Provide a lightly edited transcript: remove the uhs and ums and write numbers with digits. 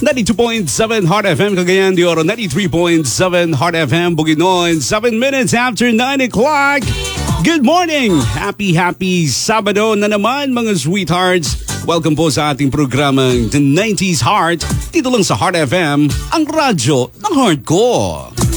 92.7 Heart FM, Cagayan de Oro. 93.7 Heart FM, Bukidnon. 7 minutes after 9 o'clock. Good morning! Happy Sabado na naman mga sweethearts. Welcome po sa ating programang The 90s Heart. Dito lang sa Heart FM, ang radyo ng heart ko.